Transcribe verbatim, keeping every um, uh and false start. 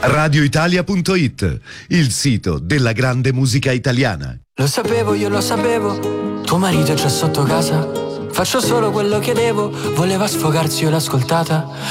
radioitalia punto it, il sito della grande musica italiana. Lo sapevo, io lo sapevo, tuo marito c'è sotto casa. Faccio solo quello che devo, voleva sfogarsi, io l'ho ascoltata.